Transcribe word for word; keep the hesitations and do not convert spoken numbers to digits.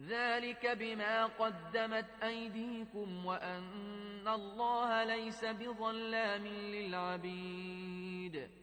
ذلك بما قدمت أيديكم وأن الله ليس بظلام للعبيد